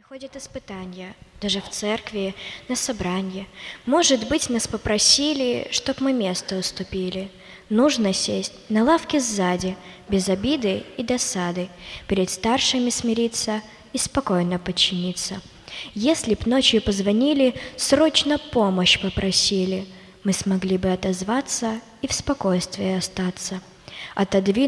Приходят испытания, даже в церкви, на собранье. Может быть, нас попросили, чтоб мы место уступили. Нужно сесть на лавке сзади, без обиды и досады, перед старшими смириться и спокойно подчиниться. Если б ночью позвонили, срочно помощь попросили, мы смогли бы отозваться и в спокойствии остаться. Отодвинуть